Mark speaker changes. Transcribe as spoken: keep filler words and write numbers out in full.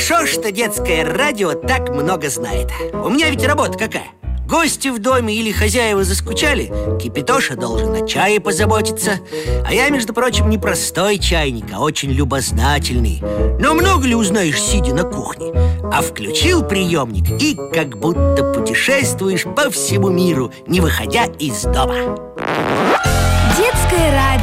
Speaker 1: Хорошо, что детское радио так много знает. У меня ведь работа какая? Гости в доме или хозяева заскучали, Кипятоша должен о чае позаботиться. А я, между прочим, не простой чайник, а очень любознательный. Но много ли узнаешь, сидя на кухне? А включил приемник и как будто путешествуешь по всему миру, не выходя из дома.
Speaker 2: Детское радио.